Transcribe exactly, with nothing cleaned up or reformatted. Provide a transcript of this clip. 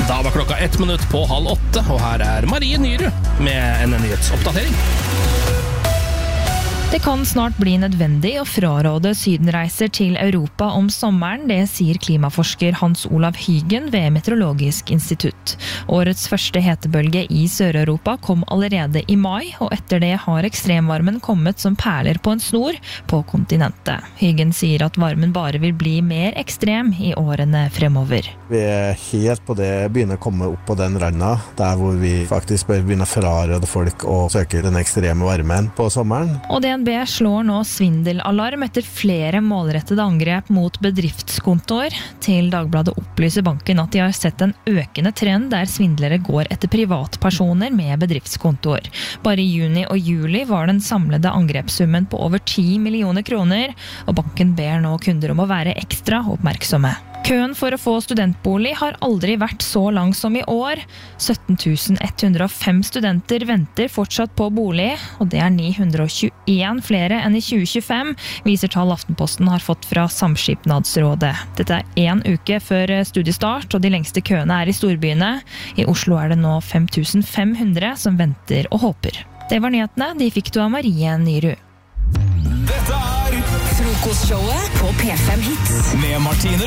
Da var klokka ett minutt på halv åtte, og her er Marie Nyrud med en nyhetsoppdatering. Det kan snart bli nødvendig å fraråde sydenreiser til Europa om sommeren, det sier klimaforsker Hans Olav Hygen ved Meteorologisk institutt. Årets første hetebølge i Sør-Europa kom allerede i mai, og etter det har ekstremvarmen kommet som perler på en snor på kontinentet. Hygen sier at varmen bare vil bli mer ekstrem i årene fremover. Vi er helt på det, begynner å komme opp på den randa, der hvor vi faktisk bør begynne å fraråde folk å søke den ekstreme varmen på sommeren. Og D N B slår nå svindelalarm etter flere målrettede angrep mot bedriftskontoer. Til Dagbladet opplyser banken at de har sett en økende trend der svindlere går etter privatpersoner med bedriftskontoer. Bare i juni og juli var den samlede angrepssummen på over ti millioner kroner, og banken ber nå kunder om å være ekstra oppmerksomme. Køen for å få studentbolig har aldri vært så lang som i år. sytten tusen ett hundre og fem studenter venter fortsatt på bolig, og det er ni hundre og tjueen flere enn i tjue tjuefem, viser tall Aftenposten har fått fra Samskipnadsrådet. Dette er en uke før studiestart, og de lengste køene er i storbyene. I Oslo er det nå fem tusen fem hundre som venter og håper. Det var nyhetene, de fikk du av Marie Nyrud. Dette er Frokostshowet på P fem Hits med Martine